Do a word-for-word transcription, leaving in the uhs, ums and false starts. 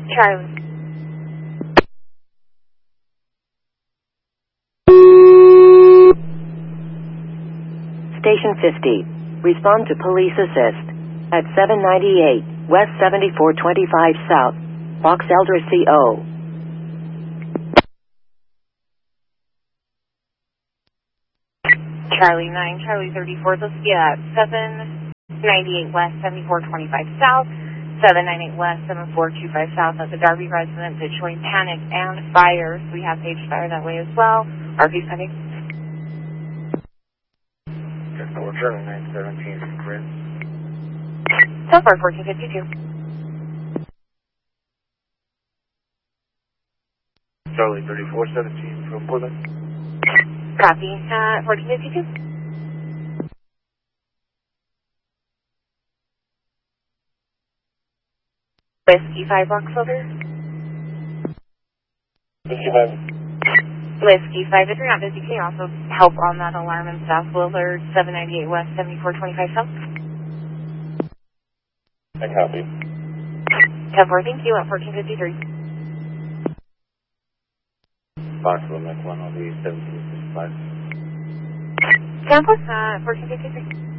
Charlie. Station fifty. Respond to police assist at seven ninety-eight West seventy-four twenty-five South, Box Elder C O. Charlie nine, Charlie thirty-four, let's get at seven ninety-eight West seventy-four twenty-five South, seven ninety-eight West seventy-four twenty-five South. That's a Darby resident that's showing panic and fire. So we have page fire that way as well. R P pending. Charlie nine seventeen, Chris. So far, fourteen fifty-two. Charlie thirty-four seventeen, from Portland. Copy. Uh, fourteen fifty-two. Whiskey five box over. Whiskey five. Whiskey five. If you're not busy, can you also help on that alarm and staff will alert seven ninety-eight West seventy-four twenty-five South? I copy. ten four, thank you, at fourteen fifty-three. Box Limit one, I'll be seventeen fifty-five. ten four, uh, fourteen fifty-three.